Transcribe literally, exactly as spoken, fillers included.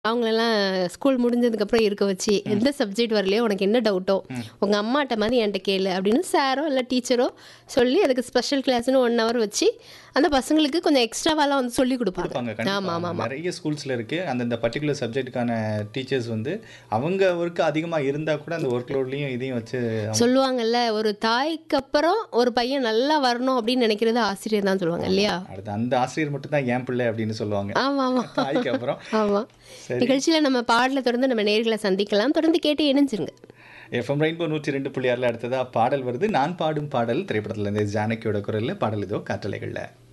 அவங்களெல்லாம் ஸ்கூல் முடிஞ்சதுக்கப்புறம் இருக்க வச்சு, எந்த சப்ஜெக்ட் வரலையோ உனக்கு என்ன டவுட்டோ ம். உங்கள் அம்மாட்ட மாதிரி என்கிட்ட கேளு அப்படின்னு சாரோ இல்லை டீச்சரோ சொல்லி அதுக்கு ஸ்பெஷல் கிளாஸ்னு ஒன் ஹவர் வச்சு அந்த பசங்களுக்கு கொஞ்சம் எக்ஸ்ட்ராவாலாம் வந்து சொல்லி கொடுப்பாங்க. கொடுப்பாங்க ஆமாம் கண்டிப்பாக. ஆமாம் ஆமாம் நிறைய ஸ்கூல்ஸில் இருக்குது அந்தந்த பர்டிகுலர் சப்ஜெக்ட்டுக்கான டீச்சர்ஸ் வந்து அவங்க ஒர்க்கு அதிகமாக இருந்தால் கூட அந்த ஒர்க் லோட்லேயும் இதையும் வச்சு அவங்க சொல்லுவாங்கல்ல, ஒரு தாய்க்கு அப்புறம் ஒரு பையன் நல்லா வரணும் அப்படின்னு நினைக்கிறது ஆசிரியர் தான் சொல்லுவாங்க இல்லையா? அடுத்து அந்த ஆசிரியர் மட்டும் தான் ஏன் பிள்ளை அப்படின்னு சொல்லுவாங்க ஆமாம் ஆமாம் தாய்க்கு அப்புறம். ஆமாம். சரி, நிகழ்ச்சியில் நம்ம பாடலை தொடர்ந்து நம்ம நேர்களை சந்திக்கலாம். தொடர்ந்து கேட்டு இணைஞ்சிருங்க. எஃப்எம் ரெயின்போ நூற்றி ரெண்டு புள்ளி ஆறில் அடுத்ததாக பாடல் வருது. நான் பாடும் பாடல் திரைப்படத்தில் இருந்து ஜானகியோட குரலில் பாடல் இதோ காற்றலைகளில்.